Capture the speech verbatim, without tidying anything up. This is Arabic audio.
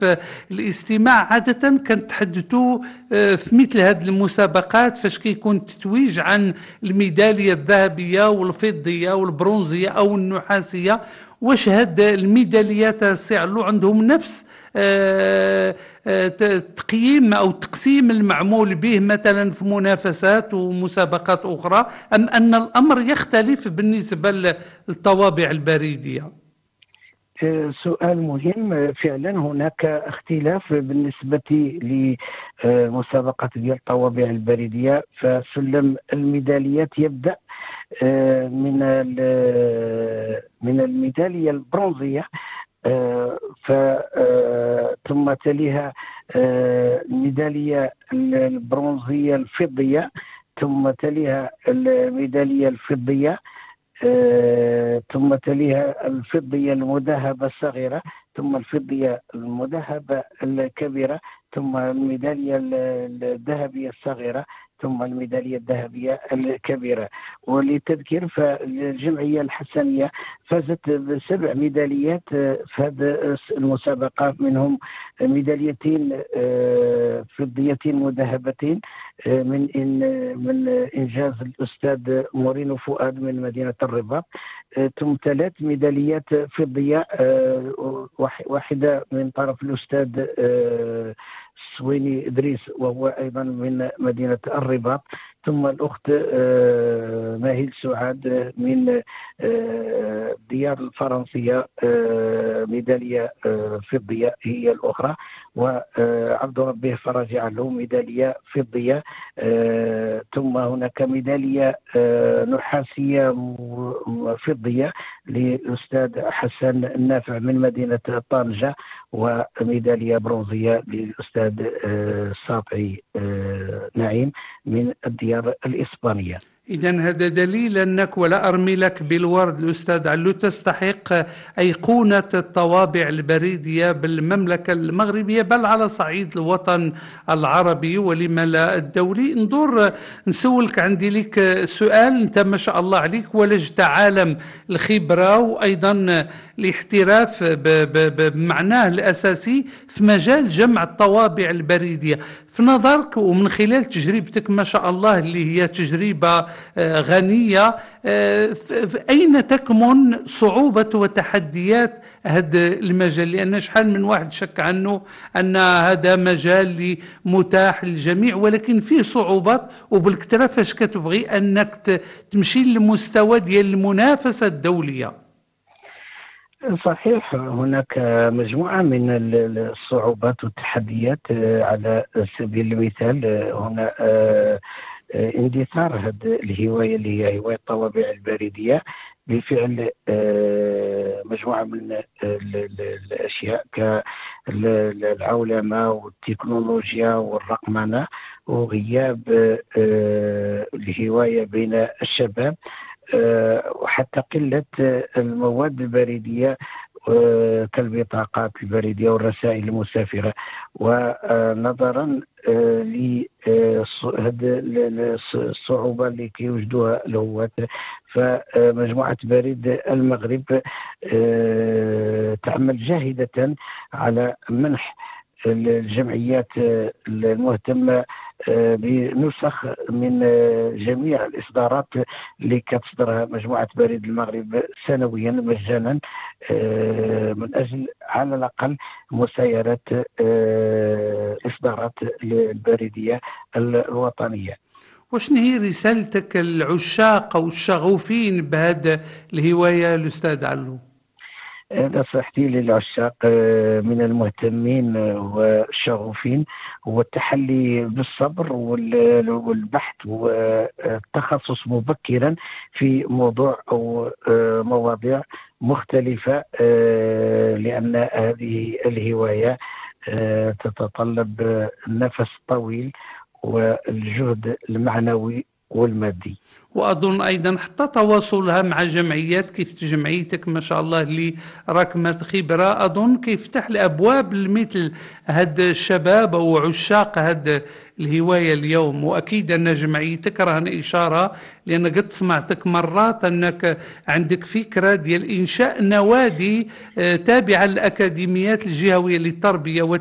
الاستماع عادة كنتحدثوا في مثل هذه المسابقات فاش كيكون التتويج عن الميدالية الذهبية والفضية والبرونزية أو النحاسية. واش هاد الميداليات السي علو عندهم نفس تقييم أو تقسيم المعمول به مثلا في منافسات ومسابقات أخرى، أم أن الأمر يختلف بالنسبة للطوابع البريدية؟ سؤال مهم. فعلا هناك اختلاف بالنسبة لمسابقة ديال الطوابع البريدية. فسلم الميداليات يبدأ من من الميدالية البرونزية، ف ثم تليها الميدالية البرونزية الفضية، ثم تليها الميدالية الفضية، ثم تليها الفضية المذهبة الصغيرة، ثم الفضية المذهبة الكبيرة، ثم الميدالية الذهبية الصغيرة، ثم الميدالية الذهبية الكبيرة. وللتذكير فالجمعية الحسنية فازت بسبع ميداليات في هذه المسابقة، منهم ميداليتين فضيتين مذهبتين من من إنجاز الأستاذ مورينو فؤاد من مدينة الرباط، ثم ثلاث ميداليات فضية، واحدة من طرف الأستاذ السويني إدريس وهو أيضا من مدينة الرباط، ثم الأخت ماهيل سعاد من الديار الفرنسية ميدالية فضية هي الأخرى، وعبد ربه فرج علو ميدالية فضية، ثم هناك ميدالية نحاسية فضية للأستاذ حسن النافع من مدينة طنجة، وميدالية برونزية للأستاذ الساطعي نعيم من الديار الإسبانية. إذن هذا دليل أنك، ولا أرمي لك بالورد الأستاذ علو، تستحق أيقونة الطوابع البريدية بالمملكة المغربية بل على صعيد الوطن العربي ولما لا الدولي. ندور نسولك، عندي لك سؤال. أنت ما شاء الله عليك ولجت عالم الخبرة وأيضا الاحتراف بمعناه الأساسي في مجال جمع الطوابع البريدية. في نظرك ومن خلال تجربتك ما شاء الله اللي هي تجربة غنية، أين تكمن صعوبة وتحديات هذا المجال؟ لأن شحال من واحد شك عنه أن هذا مجال متاح للجميع، ولكن فيه صعوبات وبالكثرة فاش كتبغي أنك تمشي للمستوى ديال المنافسة الدولية. صحيح، هناك مجموعة من الصعوبات والتحديات. على سبيل المثال هنا اندثار هذه الهواية اللي هي هواية الطوابع البريدية بفعل مجموعة من الأشياء كالعولمة والتكنولوجيا والرقمنة وغياب الهواية بين الشباب، وحتى قلة المواد البريدية كالبطاقات البريدية والرسائل المسافرة. ونظرا لهذه الصعوبة اللي كيوجدوها الهواة، فمجموعة بريد المغرب تعمل جاهدة على منح الجمعيات المهتمة بنسخ من جميع الإصدارات اللي كتصدرها مجموعة بريد المغرب سنويا مجانا، من أجل على الأقل مسايرة الإصدارات البريدية الوطنية. وشنو هي رسالتك العشاق أو الشغوفين بهذا الهواية الأستاذ علو؟ نصيحتي للعشاق من المهتمين والشغوفين هو التحلي بالصبر والبحث والتخصص مبكرا في موضوع أو مواضيع مختلفة، لأن هذه الهواية تتطلب النفس الطويل والجهد المعنوي والمادي. وأظن أيضا حتى تواصلها مع جمعيات كيف جمعيتك ما شاء الله اللي راكمة خبرة، أظن كيفتح الأبواب لمثل هاد الشباب أو عشاق هاد الهواية اليوم. وأكيد أن جمعيتك راهن إشارة، لأن قد سمعتك مرات أنك عندك فكرة ديال إنشاء نوادي آه، تابعة للأكاديميات الجهوية للتربية